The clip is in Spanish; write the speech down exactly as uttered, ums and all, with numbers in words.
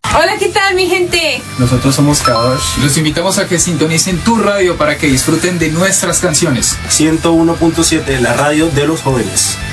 Hola, ¿qué tal, mi gente? Nosotros somos Kadosh. Los invitamos a que sintonicen tu radio para que disfruten de nuestras canciones. ciento uno punto siete, la radio de los jóvenes.